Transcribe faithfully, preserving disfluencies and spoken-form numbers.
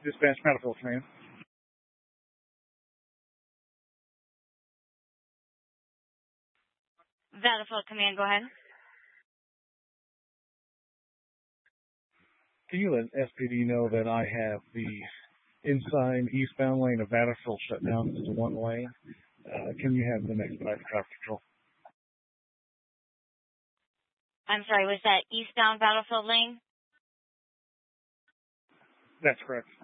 Dispatch Battlefield Command. Battlefield Command, go ahead. Can you let S P D know that I have the inside eastbound lane of Battlefield shut down to one lane? Uh, can you have the next traffic control? I'm sorry, was that eastbound Battlefield lane? That's correct.